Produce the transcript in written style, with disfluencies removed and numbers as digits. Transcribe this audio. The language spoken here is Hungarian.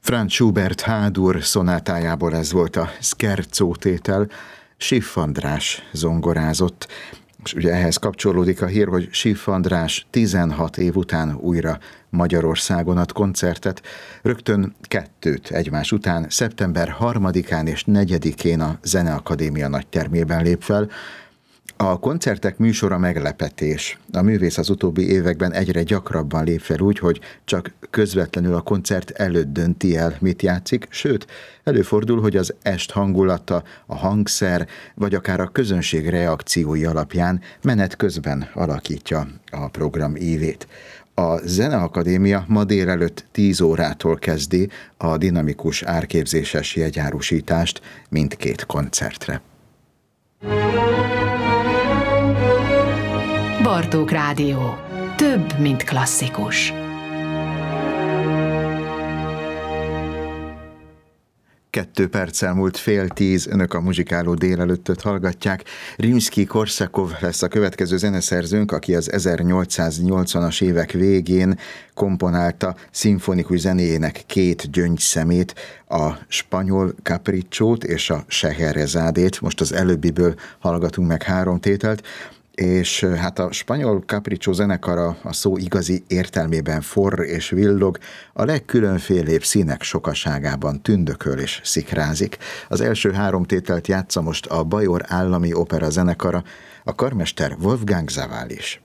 Franz Schubert H-dur szonátájából ez volt a Scherzo tétel. Schiff András zongorázott, és ugye ehhez kapcsolódik a hír, hogy Schiff András 16 év után újra Magyarországon ad koncertet, rögtön 2 egymás után, szeptember 3-án és 4-én a Zeneakadémia nagytermében lép fel. A koncertek műsora meglepetés. A művész az utóbbi években egyre gyakrabban lép fel úgy, hogy csak közvetlenül a koncert előtt dönti el, mit játszik, sőt, előfordul, hogy az est hangulata, a hangszer, vagy akár a közönség reakciói alapján menet közben alakítja a program ívét. A Zeneakadémia ma délelőtt 10 órától kezdi a dinamikus árképzéses jegyárusítást mindkét koncertre. Bartók Rádió. Több, mint klasszikus. 2 perccel múlt 9:30, önök a muzsikáló délelőttöt hallgatják. Rimszkij-Korsakov lesz a következő zeneszerzőnk, aki az 1880-as évek végén komponálta szimfonikus zenéjének 2 gyöngyszemét, a spanyol capricciót és a Scheherazádét. Most az előbbiből hallgatunk meg 3 tételt, és hát a spanyol capriccio zenekara a szó igazi értelmében forr és villog, a legkülönfélébb színek sokaságában tündököl és szikrázik. Az első 3 tételt játsza most a Bajor Állami Opera zenekara, a karmester Wolfgang Sawallisch.